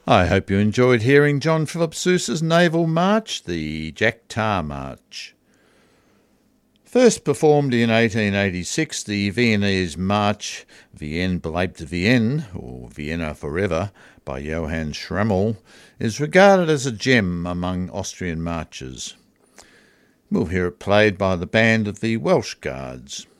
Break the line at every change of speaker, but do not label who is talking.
I hope you enjoyed hearing John Philip Sousa's naval march, the Jack Tar March. First performed in 1886, the Viennese March, Vienne bleibt Vienne, or Vienna Forever, by Johann Schrammel, is regarded as a gem among Austrian marches. We'll hear it played by the band of the Welsh Guards.